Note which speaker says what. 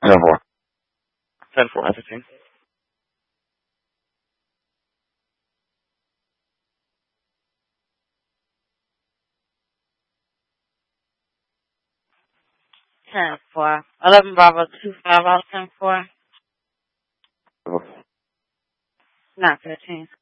Speaker 1: 10-4.
Speaker 2: 10-4, 15.
Speaker 3: Ten four. 11 Bravo 25 out 10-4. 9-15.